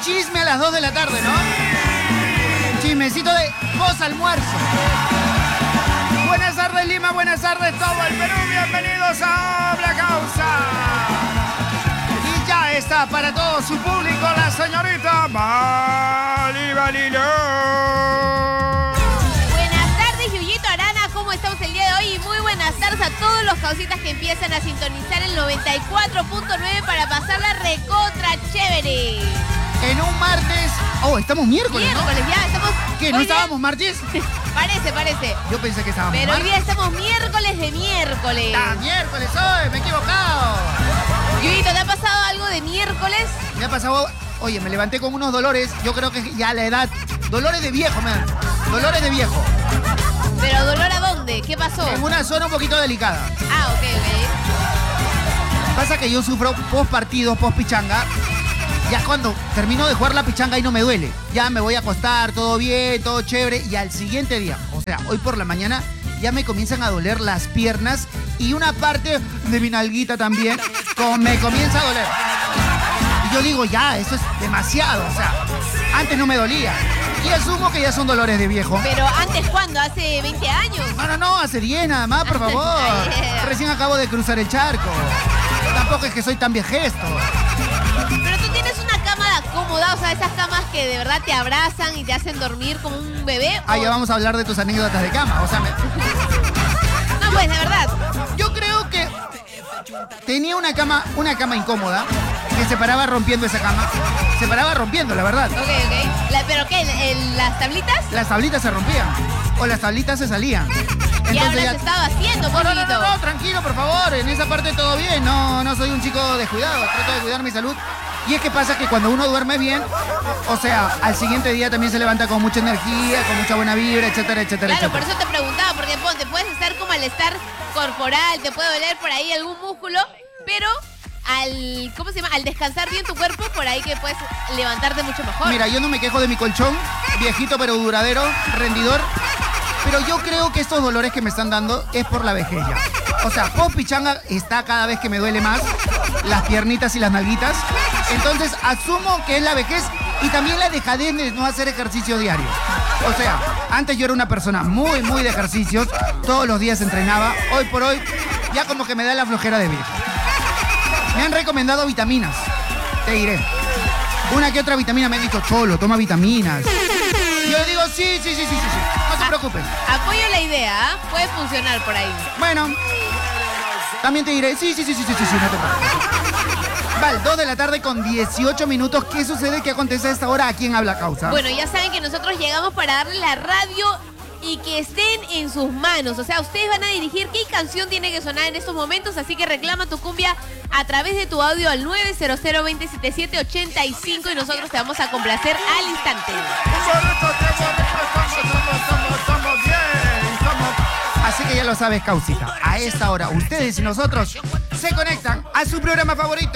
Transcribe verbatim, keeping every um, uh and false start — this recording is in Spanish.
chisme a las dos de la tarde, ¿no? Chismecito de post-almuerzo. Buenas tardes, Lima. Buenas tardes, todo el Perú. Bienvenidos a La Causa. Y ya está para todo su público la señorita Mali Balilo. Buenas tardes, Yuyito Arana. ¿Cómo estamos el día de hoy? Y muy buenas tardes a todos los causitas que empiezan a sintonizar el noventa y cuatro punto nueve para pasarla recontra chévere. En un martes... Oh, estamos miércoles, Miércoles, ¿no? ya estamos... ¿Qué, no hoy estábamos día... martes? Parece, parece. Yo pensé que estábamos Pero hoy martes. día estamos miércoles de miércoles. ¡Ah, miércoles hoy! ¡Me he equivocado! Yuyito, ¿te ha pasado algo de miércoles? Me ha pasado... Oye, me levanté con unos dolores. Yo creo que ya la edad... Dolores de viejo, man. Dolores de viejo. ¿Pero dolor a dónde? ¿Qué pasó? En una zona un poquito delicada. Ah, ok, ok. Pasa que yo sufro post partido, post pichanga. Ya cuando termino de jugar la pichanga y no me duele. Ya me voy a acostar, todo bien, todo chévere. Y al siguiente día, o sea, hoy por la mañana, ya me comienzan a doler las piernas y una parte de mi nalguita también como me comienza a doler. Y yo digo, ya, eso es demasiado. O sea, antes no me dolía. Y asumo que ya son dolores de viejo. ¿Pero antes cuándo? ¿Hace veinte años? No, no, no, hace diez nada más, por favor. Yeah. Recién acabo de cruzar el charco. Tampoco es que soy tan viejesto. Pero tú tienes una cama cómoda, o sea, esas camas que de verdad te abrazan y te hacen dormir como un bebé. Ah, o... ya vamos a hablar de tus anécdotas de cama. O sea, me... No, pues, de verdad. Yo creo que tenía una cama, una cama incómoda que se paraba rompiendo esa cama. Se paraba rompiendo, la verdad. Ok, ok. La- ¿Pero qué? ¿El- el- ¿Las tablitas? Las tablitas se rompían o las tablitas se salían. ¿Y ahora ya... se estaba haciendo, No, no, no, poquito? no, no, tranquilo, por favor. En esa parte todo bien. No, no soy un chico descuidado. Trato de cuidar mi salud. Y es que pasa que cuando uno duerme bien, o sea, al siguiente día también se levanta con mucha energía, con mucha buena vibra, etcétera, etcétera, Claro, por etcétera. eso te preguntaba, porque ponte, puedes estar como malestar corporal, te puede doler por ahí algún músculo, pero al, ¿cómo se llama? Al descansar bien tu cuerpo, por ahí que puedes levantarte mucho mejor. Mira, yo no me quejo de mi colchón, viejito pero duradero, rendidor, pero yo creo que estos dolores que me están dando es por la vejez ya. O sea, post pichanga está cada vez que me duele más, las piernitas y las nalguitas. Entonces asumo que es la vejez y también la dejadez de no hacer ejercicio diario. O sea, antes yo era una persona muy, muy de ejercicios, todos los días entrenaba. Hoy por hoy ya como que me da la flojera de viejo. Me han recomendado vitaminas, te diré. Una que otra vitamina me han dicho, Cholo, toma vitaminas. Yo digo, sí, sí, sí, sí, sí, sí. No te preocupes. Apoyo la idea, ¿ah? Puede funcionar por ahí. Bueno, también te diré, sí, sí, sí, sí, sí, sí, sí, no te preocupes. Vale, dos de la tarde con dieciocho minutos. ¿Qué sucede? ¿Qué acontece a esta hora? ¿A quién habla Causa? Bueno, ya saben que nosotros llegamos para darle la radio y que estén en sus manos. O sea, ustedes van a dirigir qué canción tiene que sonar en estos momentos, así que reclama tu cumbia a través de tu audio al nueve cero cero, dos siete siete, ocho cinco y nosotros te vamos a complacer al instante. Así que ya lo sabes, Causita. A esta hora, ustedes y nosotros se conectan a su programa favorito.